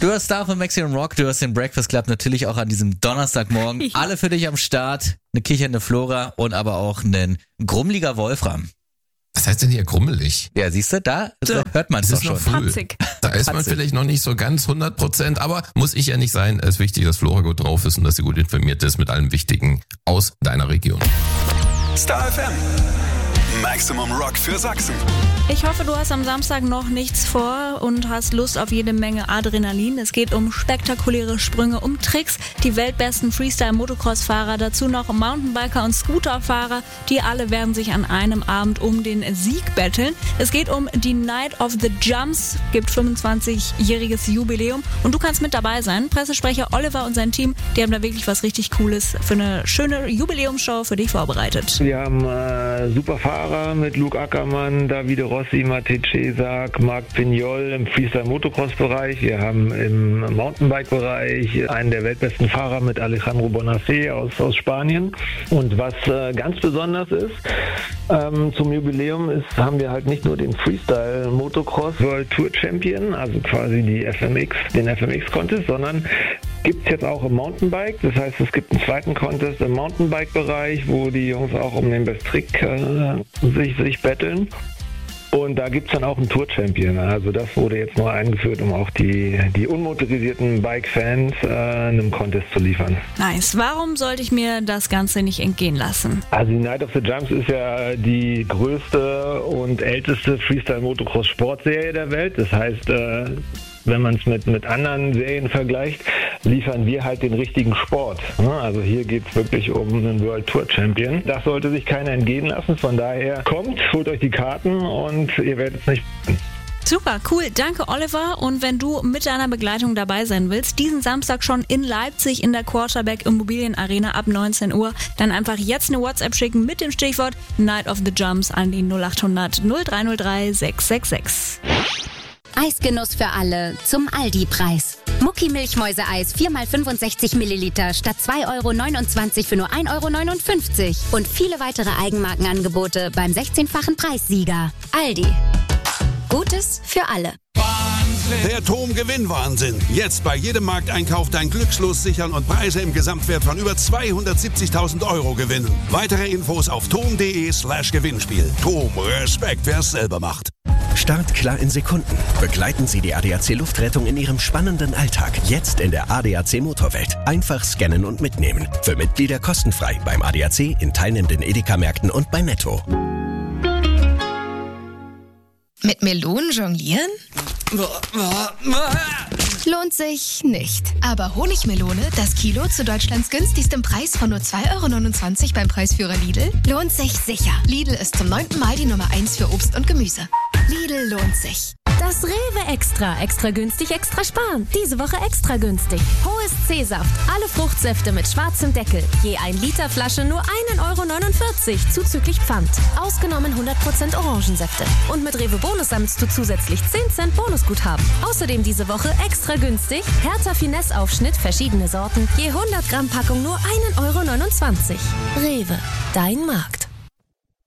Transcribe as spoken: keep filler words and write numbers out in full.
Du hörst Star von Maximum Rock, du hörst den Breakfast Club natürlich auch an diesem Donnerstagmorgen. Alle für dich am Start, eine kichernde Flora und aber auch einen grummeliger Wolfram. Was heißt denn hier grummelig? Ja, siehst du, da ja. hört man es doch ist noch schon. früh. Patzig. Da ist man Patzig. vielleicht noch nicht so ganz hundert Prozent, aber muss ich ja nicht sein. Es ist wichtig, dass Flora gut drauf ist und dass sie gut informiert ist mit allem Wichtigen aus deiner Region. Star F M. Maximum Rock für Sachsen. Ich hoffe, du hast am Samstag noch nichts vor und hast Lust auf jede Menge Adrenalin. Es geht um spektakuläre Sprünge, um Tricks, die weltbesten Freestyle-Motocross-Fahrer, dazu noch Mountainbiker und Scooterfahrer. Die alle werden sich an einem Abend um den Sieg betteln. Es geht um die Night of the Jumps, gibt fünfundzwanzigjähriges Jubiläum und du kannst mit dabei sein. Pressesprecher Oliver und sein Team, die haben da wirklich was richtig Cooles für eine schöne Jubiläumsshow für dich vorbereitet. Wir haben äh, super Fahrer mit Luke Ackermann, Davide Rossi, Matej Czesak, Marc Pignol im Freestyle-Motocross-Bereich. Wir haben im Mountainbike-Bereich einen der weltbesten Fahrer mit Alejandro Bonafé aus, aus Spanien. Und was äh, ganz besonders ist, ähm, zum Jubiläum ist, haben wir halt nicht nur den Freestyle-Motocross World Tour Champion, also quasi die F M X, den F M X-Contest, sondern gibt es jetzt auch im Mountainbike. Das heißt, es gibt einen zweiten Contest im Mountainbike-Bereich, wo die Jungs auch um den Best Trick äh, sich, sich betteln. Und da gibt es dann auch einen Tour-Champion. Also das wurde jetzt nur eingeführt, um auch die, die unmotorisierten Bike-Fans äh, einem Contest zu liefern. Nice. Warum sollte ich mir das Ganze nicht entgehen lassen? Also die Night of the Jumps ist ja die größte und älteste Freestyle-Motocross-Sportserie der Welt. Das heißt, äh, wenn man es mit, mit anderen Serien vergleicht, liefern wir halt den richtigen Sport. Also hier geht es wirklich um einen World Tour Champion. Das sollte sich keiner entgehen lassen. Von daher kommt, holt euch die Karten und ihr werdet es nicht. Super, cool. Danke, Oliver. Und wenn du mit deiner Begleitung dabei sein willst, diesen Samstag schon in Leipzig in der Quarterback Immobilien Arena ab neunzehn Uhr, dann einfach jetzt eine WhatsApp schicken mit dem Stichwort Night of the Jumps an die null acht hundert null drei null drei sechs sechs sechs. Eisgenuss für alle zum Aldi-Preis. Mucki Milchmäuse-Eis vier mal fünfundsechzig Milliliter statt zwei Euro neunundzwanzig für nur ein Euro neunundfünfzig. Und viele weitere Eigenmarkenangebote beim sechzehnfachen Preissieger. Aldi. Gutes für alle. Der Tom-Gewinn-Wahnsinn. Jetzt bei jedem Markteinkauf dein Glückslos sichern und Preise im Gesamtwert von über zweihundertsiebzigtausend Euro gewinnen. Weitere Infos auf tom.de slash Gewinnspiel. Tom, Respekt, wer es selber macht. Startklar in Sekunden. Begleiten Sie die A D A C Luftrettung in Ihrem spannenden Alltag. Jetzt in der A D A C Motorwelt. Einfach scannen und mitnehmen. Für Mitglieder kostenfrei beim A D A C, in teilnehmenden Edeka-Märkten und bei Netto. Mit Melonen jonglieren? Lohnt sich nicht. Aber Honigmelone, das Kilo zu Deutschlands günstigstem Preis von nur zwei Euro neunundzwanzig beim Preisführer Lidl, lohnt sich sicher. Lidl ist zum neunten Mal die Nummer eins für Obst und Gemüse. Lidl lohnt sich. Das Rewe Extra. Extra günstig, extra sparen. Diese Woche extra günstig. Hohes C-Saft. Alle Fruchtsäfte mit schwarzem Deckel. Je ein Liter Flasche nur ein Euro neunundvierzig zuzüglich Pfand. Ausgenommen hundert Prozent Orangensäfte. Und mit Rewe Bonus sammelst du zusätzlich zehn Cent Bonusguthaben. Außerdem diese Woche extra günstig. Hertha Finesse Aufschnitt, verschiedene Sorten. Je hundert Gramm Packung nur ein Euro neunundzwanzig. Rewe. Dein Markt.